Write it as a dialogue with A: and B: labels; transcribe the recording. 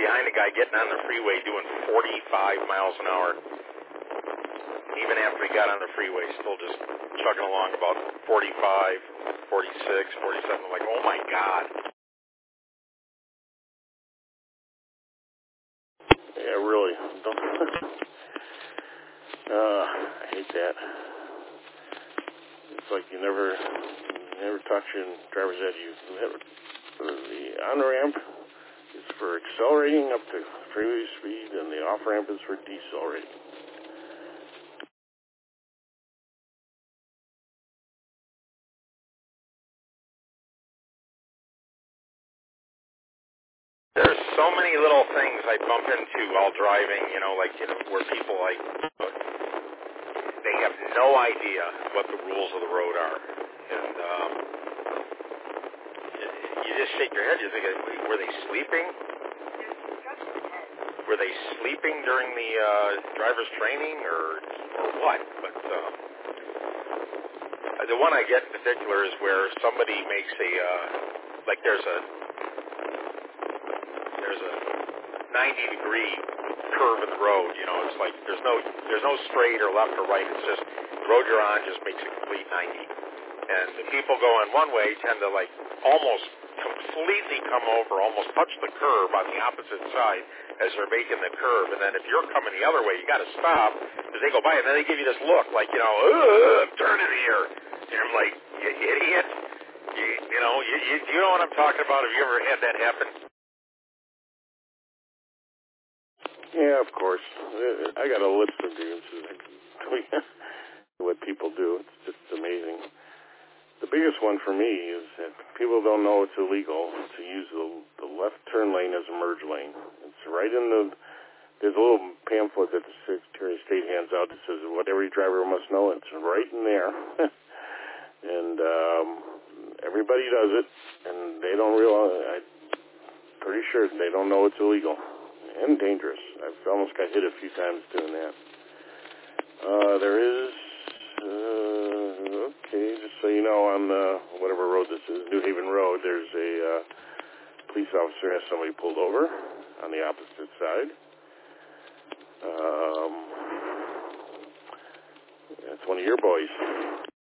A: behind a guy getting on the freeway doing 45 miles an hour. Even after he got on the freeway, still just chugging along about 45, 46, 47. I'm like, oh my God.
B: Yeah, really. I hate that. It's like you never taught you in driver's ed. The on-ramp is for accelerating up to freeway speed, and the off-ramp is for decelerating.
A: There's so many little things I bump into while driving, where people they have no idea what the rules of the road are. And you just shake your head. You think, were they sleeping? Were they sleeping during the driver's training or what? But the one I get in particular is where somebody makes there's a 90-degree curve in the road. It's like there's no straight or left or right. It's just the road you're on just makes a complete 90. And the people going one way tend to almost completely come over, almost touch the curb on the opposite side as they're making the curve. And then if you're coming the other way, you got to stop as they go by, and then they give you this look like, I'm turning here. And I'm like, you idiot. Do you know what I'm talking about? Have you ever had that happen?
B: Yeah, of course. I got a list of grievances. What people do, it's just amazing. The biggest one for me is that people don't know it's illegal to use the left turn lane as a merge lane. It's right in there's a little pamphlet that the Secretary of State hands out that says what every driver must know. It's right in there. And everybody does it, and they don't realize, I'm pretty sure they don't know it's illegal and dangerous. I've almost got hit a few times doing that. There is, just so you know, on whatever road this is, New Haven Road, there's a police officer has somebody pulled over on the opposite side. That's one of your boys.